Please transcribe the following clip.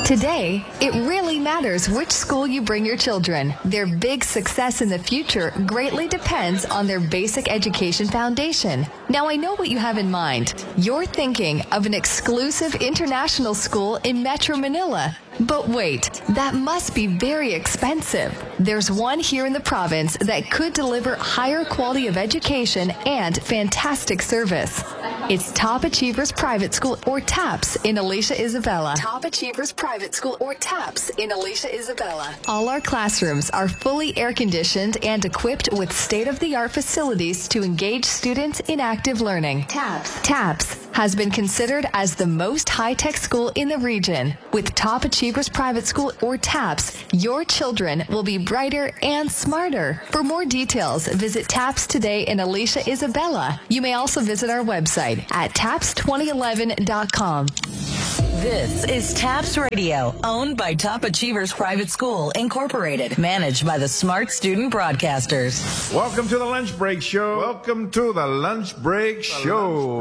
Today, it really matters which school you bring your children. Their big success in the future greatly depends on their basic education foundation. Now, I know what you have in mind. You're thinking of an exclusive international school in Metro Manila. But wait, that must be very expensive. There's one here in the province that could deliver higher quality of education and fantastic service. It's Top Achievers Private School, or TAPS, in Alicia Isabela. Top Achievers Private School, or TAPS, in Alicia Isabela. All our classrooms are fully air-conditioned and equipped with state-of-the-art facilities to engage students in active learning. TAPS has been considered as the most high-tech school in the region. With Top Achievers Private School, or TAPS, your children will be brighter and smarter. For more details, visit TAPS today in Alicia Isabela. You may also visit our website at taps2011.com. This is TAPS Radio, owned by Top Achievers Private School, Incorporated, managed by the Smart Student Broadcasters. Welcome to the Lunch Break Show. Welcome to the Lunch Break Show.